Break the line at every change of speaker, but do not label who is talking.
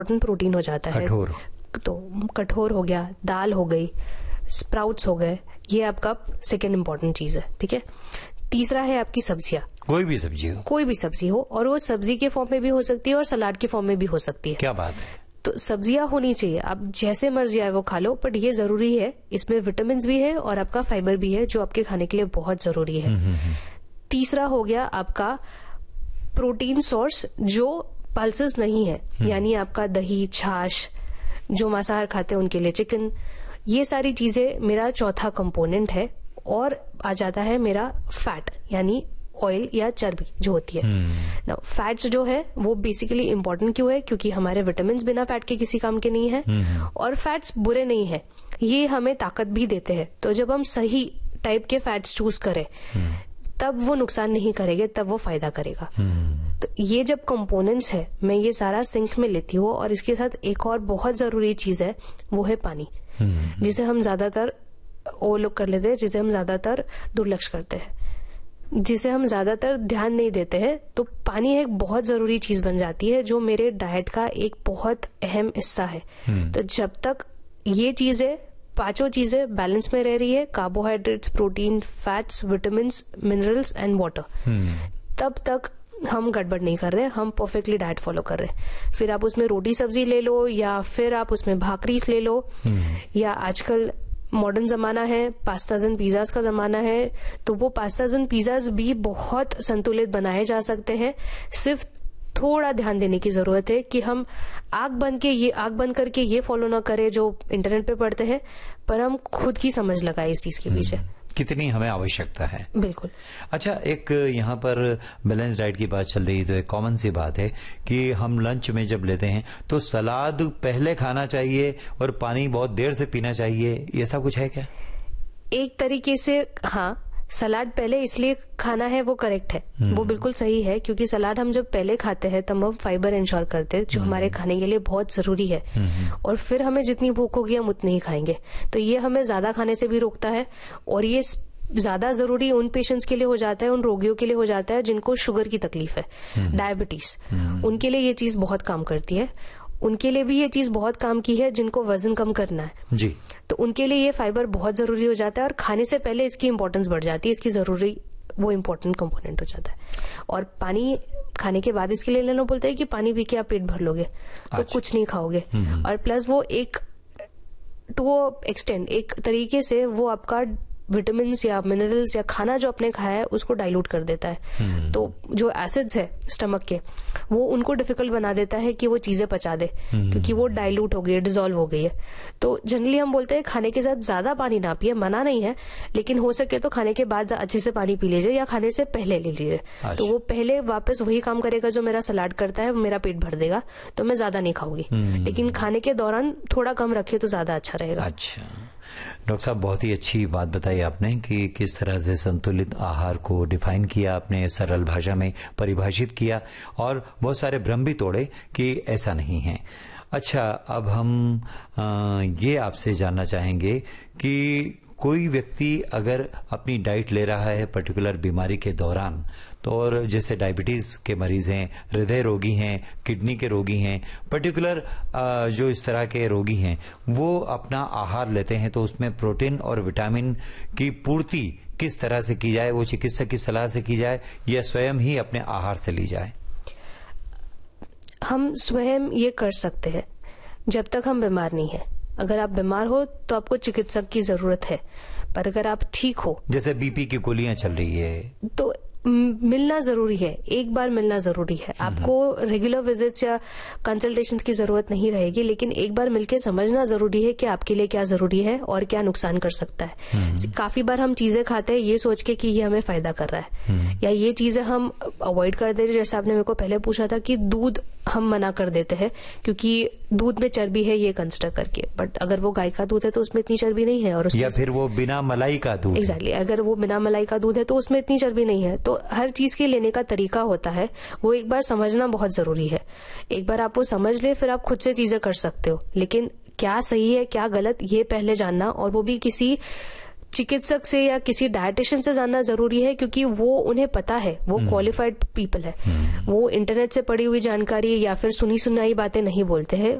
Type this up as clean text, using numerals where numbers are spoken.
Protein हो जाता है।
कठोर,
तो कठोर हो गया, दाल हो गई, स्प्राउट्स हो गए, ये आपका सेकेंड इंपॉर्टेंट चीज है। ठीक है, तीसरा है आपकी सब्जियां।
कोई भी सब्जी हो,
कोई भी सब्जी हो, और वो सब्जी के फॉर्म में भी हो सकती है और सलाद के फॉर्म में भी हो सकती है।
क्या बात है।
तो सब्जियां होनी चाहिए, आप जैसे मर्जी आए वो खा लो, बट ये जरूरी है, इसमें विटामिन भी है और आपका फाइबर भी है जो आपके खाने के लिए बहुत जरूरी है। तीसरा हो गया आपका प्रोटीन सोर्स जो पल्सेस नहीं है, यानी आपका दही, छाछ, जो मांसाहार खाते हैं उनके लिए चिकन, ये सारी चीजें मेरा चौथा कंपोनेंट है। और आ जाता है मेरा फैट, यानी ऑयल या चर्बी जो होती है। नाउ फैट्स जो है वो बेसिकली इंपॉर्टेंट क्यों है, क्योंकि हमारे विटामिन बिना फैट के किसी काम के नहीं है, और फैट्स बुरे नहीं है, ये हमें ताकत भी देते हैं। तो जब हम सही टाइप के फैट्स चूज करें तब वो नुकसान नहीं करेंगे, तब वो फायदा करेगा। तो ये जब कंपोनेंट्स है, मैं ये सारा सिंक में लेती हूँ। और इसके साथ एक और बहुत जरूरी चीज है, वो है पानी, जिसे हम ज्यादातर ओवरलुक कर लेते हैं, जिसे हम ज्यादातर दुर्लक्ष करते हैं, जिसे हम ज्यादातर ध्यान नहीं देते हैं। तो पानी एक बहुत जरूरी चीज बन जाती है जो मेरे डाइट का एक बहुत अहम हिस्सा है। तो जब तक ये चीजें, पांचों चीजें बैलेंस में रह रही है, carbohydrates, protein, fats, vitamins, minerals and water, तब तक हम गड़बड़ नहीं कर रहे, हम परफेक्टली डाइट फॉलो कर रहे हैं। फिर आप उसमें रोटी सब्जी ले लो, या फिर आप उसमें भाकरीस ले लो, या आजकल मॉडर्न जमाना है, पास्ताज एंड पिज्जाज का जमाना है, तो वो पास्ताज एंड पिज्जाज भी बहुत संतुलित बनाए जा सकते हैं। सिर्फ थोड़ा ध्यान देने की जरूरत है कि हम आंख बंद करके ये फॉलो ना करें जो इंटरनेट पे पढ़ते हैं, पर हम खुद की समझ लगाए इस चीज के पीछे
कितनी हमें आवश्यकता है।
बिल्कुल।
अच्छा, एक यहाँ पर बैलेंस डाइट की बात चल रही है, तो एक कॉमन सी बात है कि हम लंच में जब लेते हैं तो सलाद पहले खाना चाहिए और पानी बहुत देर से पीना चाहिए, ऐसा कुछ है क्या?
एक तरीके से हाँ, सलाद पहले इसलिए खाना है वो करेक्ट है, वो बिल्कुल सही है, क्योंकि सलाद हम जब पहले खाते हैं तब हम फाइबर इंश्योर करते हैं जो हमारे खाने के लिए बहुत जरूरी है, और फिर हमें जितनी भूख होगी हम उतनी ही खाएंगे। तो ये हमें ज्यादा खाने से भी रोकता है, और ये ज्यादा जरूरी उन पेशेंट्स के लिए हो जाता है, उन रोगियों के लिए हो जाता है जिनको शुगर की तकलीफ है, डायबिटीज, उनके लिए ये चीज बहुत काम करती है। उनके लिए भी ये चीज बहुत काम की है जिनको वजन कम करना है
जी,
तो उनके लिए ये फाइबर बहुत जरूरी हो जाता है, और खाने से पहले इसकी इंपॉर्टेंस बढ़ जाती है, इसकी जरूरी वो इम्पोर्टेंट कंपोनेंट हो जाता है। और पानी खाने के बाद इसके लिए लेना बोलते हैं कि पानी पी के आप पेट भर लोगे तो कुछ नहीं खाओगे, और प्लस वो एक टू एक्सटेंड एक तरीके से वो आपका विटामिन या मिनरल्स या खाना जो आपने खाया है उसको डाइल्यूट कर देता है। तो जो एसिड्स है स्टमक के, वो उनको डिफिकल्ट बना देता है कि वो चीजें पचा दे, क्योंकि वो डाइल्यूट हो गई है, डिसॉल्व हो गई है। तो जनरली हम बोलते हैं खाने के साथ ज्यादा पानी ना पिए, मना नहीं है, लेकिन हो सके तो खाने के बाद अच्छे से पानी पी लीजिए, या खाने से पहले ले लीजिए। तो वो पहले वापस वही काम करेगा जो मेरा सलाद करता है, मेरा पेट भर देगा, तो मैं ज्यादा नहीं खाऊंगी। लेकिन खाने के दौरान थोड़ा कम रखे तो ज्यादा अच्छा रहेगा।
अच्छा डॉक्टर साहब, बहुत ही अच्छी बात बताई आपने कि किस तरह से संतुलित आहार को डिफाइन किया आपने, सरल भाषा में परिभाषित किया, और बहुत सारे भ्रम भी तोड़े कि ऐसा नहीं है। अच्छा, अब हम ये आपसे जानना चाहेंगे कि कोई व्यक्ति अगर अपनी डाइट ले रहा है पर्टिकुलर बीमारी के दौरान, तो और जैसे डायबिटीज के मरीज हैं, हृदय रोगी हैं, किडनी के रोगी हैं, पर्टिकुलर जो इस तरह के रोगी हैं, वो अपना आहार लेते हैं, तो उसमें प्रोटीन और विटामिन की पूर्ति किस तरह से की जाए, वो चिकित्सक की सलाह से की जाए या स्वयं ही अपने आहार से ली जाए?
हम स्वयं ये कर सकते हैं जब तक हम बीमार नहीं है। अगर आप बीमार हो तो आपको चिकित्सक की जरूरत है, पर अगर आप ठीक हो,
जैसे बीपी की गोलियां चल रही है,
तो मिलना जरूरी है, एक बार मिलना जरूरी है। आपको रेगुलर विजिट्स या कंसल्टेशंस की जरूरत नहीं रहेगी, लेकिन एक बार मिलके समझना जरूरी है कि आपके लिए क्या जरूरी है और क्या नुकसान कर सकता है। काफी बार हम चीजें खाते हैं ये सोच के कि ये हमें फायदा कर रहा है, या ये चीजें हम अवॉइड कर दे रहे। जैसे आपने मेरे को पहले पूछा था कि दूध हम मना कर देते हैं क्योंकि दूध में चर्बी है, ये कंसिडर करके, बट अगर वो गाय का दूध है तो उसमें इतनी चर्बी नहीं है, और
या फिर वो बिना मलाई का दूध,
एग्जैक्टली, अगर वो बिना मलाई का दूध है तो उसमें इतनी चर्बी नहीं है। तो हर चीज के लेने का तरीका होता है, वो एक बार समझना बहुत जरूरी है। एक बार आप वो समझ ले, फिर आप खुद से चीजें कर सकते हो, लेकिन क्या सही है क्या गलत ये पहले जानना, और वो भी किसी चिकित्सक से या किसी डायटिशियन से जानना जरूरी है, क्योंकि वो उन्हें पता है, वो क्वालिफाइड पीपल है। वो इंटरनेट से पड़ी हुई जानकारी या फिर सुनी सुनाई बातें नहीं बोलते हैं।